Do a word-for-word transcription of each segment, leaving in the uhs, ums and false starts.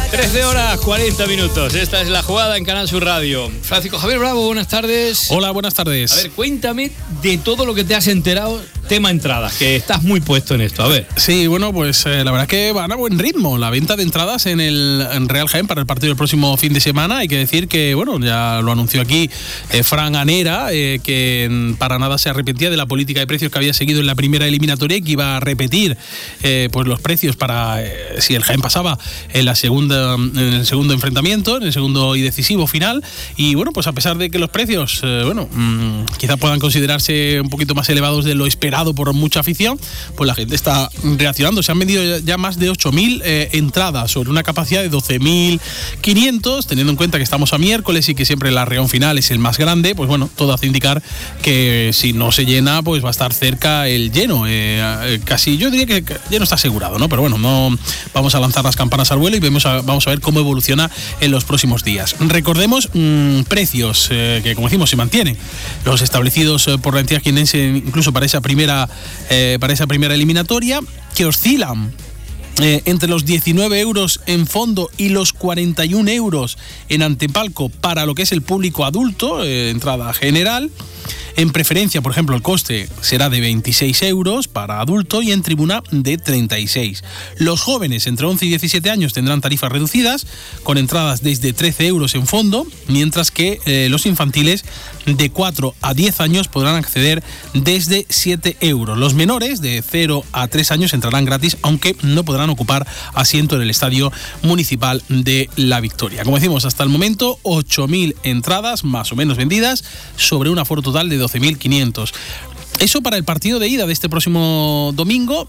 trece horas cuarenta minutos. Esta es La Jugada en Canal Sur Radio. Francisco Javier Bravo, buenas tardes. Hola, buenas tardes. A ver, cuéntame de todo lo que te has enterado, tema entradas, que estás muy puesto en esto. A ver. Sí, bueno, pues eh, la verdad es que van a buen ritmo la venta de entradas en el en Real Jaén para el partido del próximo fin de semana. Hay que decir que, bueno, ya lo anunció aquí eh, Fran Anera, eh, que para nada se arrepentía de la política de precios que había seguido en la primera eliminatoria y que iba a repetir eh, pues los precios para eh, si el Jaén pasaba en la segunda en el segundo enfrentamiento, en el segundo y decisivo final. Y bueno, pues a pesar de que los precios, eh, bueno, mmm, quizá puedan considerarse un poquito más elevados de lo esperado por mucha afición, pues la gente está reaccionando. Se han vendido ya más de ocho mil eh, entradas sobre una capacidad de doce mil quinientos, teniendo en cuenta que estamos a miércoles y que siempre el arreón final es el más grande. Pues bueno, todo hace indicar que si no se llena, pues va a estar cerca el lleno. Eh, eh, casi, yo diría que lleno está asegurado, ¿no? Pero bueno, no vamos a lanzar las campanas al vuelo y vemos a, vamos a ver cómo evoluciona en los próximos días. Recordemos mmm, precios eh, que, como decimos, se mantienen. Los establecidos eh, por la entidad jienense, incluso para esa primera, eh, para esa primera eliminatoria, que oscilan Eh, entre los diecinueve euros en fondo y los cuarenta y un euros en antepalco para lo que es el público adulto, eh, entrada general. En preferencia, por ejemplo, el coste será de veintiséis euros para adulto y en tribuna de treinta y seis. Los jóvenes entre once y diecisiete años tendrán tarifas reducidas, con entradas desde trece euros en fondo, mientras que eh, los infantiles de cuatro a diez años podrán acceder desde siete euros. Los menores de cero a tres años entrarán gratis, aunque no podrán ocupar asiento en el Estadio Municipal de La Victoria. Como decimos, hasta el momento ocho mil entradas más o menos vendidas sobre un aforo total de doce mil quinientos. Eso para el partido de ida de este próximo domingo,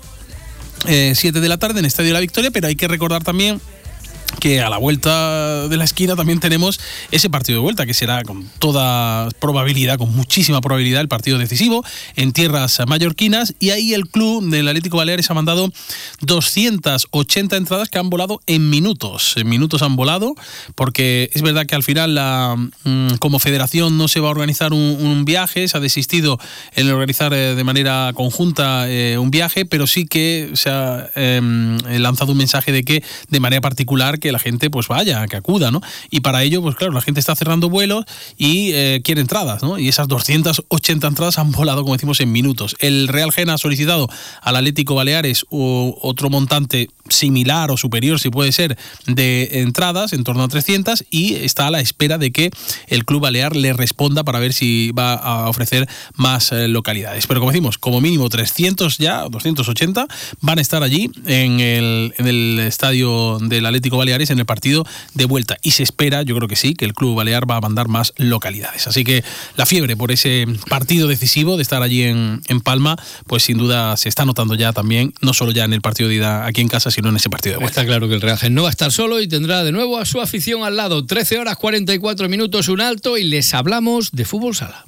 eh, siete de la tarde en Estadio La Victoria, pero hay que recordar también que a la vuelta de la esquina también tenemos ese partido de vuelta, que será con toda probabilidad, con muchísima probabilidad, el partido decisivo en tierras mallorquinas, y ahí el club del Atlético Baleares ha mandado doscientas ochenta entradas que han volado en minutos. En minutos han volado, porque es verdad que al final la, como federación no se va a organizar un, un viaje, se ha desistido en organizar de manera conjunta eh, un viaje, pero sí que se ha eh, lanzado un mensaje de que de manera particular que la gente pues vaya, que acuda, ¿no? Y para ello, pues claro, la gente está cerrando vuelos y eh, quiere entradas, ¿no? Y esas doscientas ochenta entradas han volado, como decimos, en minutos. El Real Jaén ha solicitado al Atlético Baleares o otro montante similar o superior, si puede ser, de entradas, en torno a trescientas, y está a la espera de que el Club Balear le responda para ver si va a ofrecer más eh, localidades. Pero como decimos, como mínimo trescientos ya, doscientos ochenta, van a estar allí en el, en el estadio del Atlético Baleares en el partido de vuelta, y se espera, yo creo que sí, que el Club Balear va a mandar más localidades. Así que la fiebre por ese partido decisivo de estar allí en, en Palma, pues sin duda se está notando ya también, no solo ya en el partido de ida aquí en casa, sino en ese partido de vuelta. Está claro que el Real Jaén no va a estar solo y tendrá de nuevo a su afición al lado. trece horas cuarenta y cuatro minutos, un alto, y les hablamos de fútbol sala.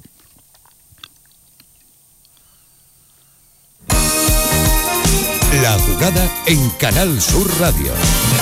La Jugada en Canal Sur Radio.